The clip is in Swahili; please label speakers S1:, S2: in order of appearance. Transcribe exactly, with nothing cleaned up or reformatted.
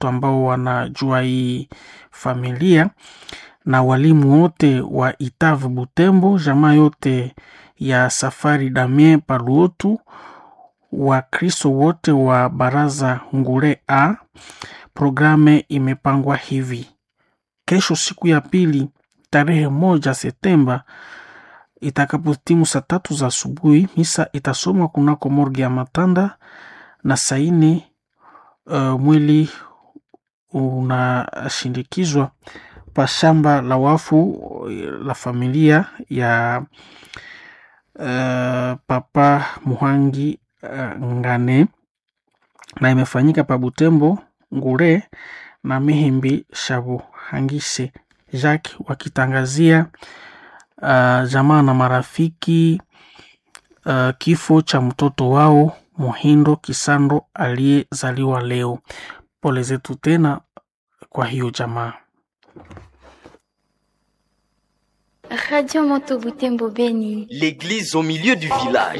S1: watu ambao wanajua hii familia na walimu wote wa Itav Butembo, jamaa yote ya Safari Damien Paluotu, wa Kristo wote wa Baraza Ngure A. Programe imepangwa hivi: kesho siku ya pili tarehe moja Septemba itakapotimu saa tatu za asubuhi, misa itasomwa kunako morgue ya Matanda na saini uh, mwili unashindikizwa pa shamba la wafu la familia ya uh, Papa Muhangi uh, Ngane, na imefanyika pa Butembo Ngure na Mihimbi Shabu Hangise Jacques, wakitangazia uh, jamaa na marafiki uh, kifo cha mtoto wao Muhindo Kisando aliyezaliwa leo. Pole zetu tena kwa hiyo jamaa.
S2: Radio Moto Butembo Beni.
S3: L'église au milieu du village.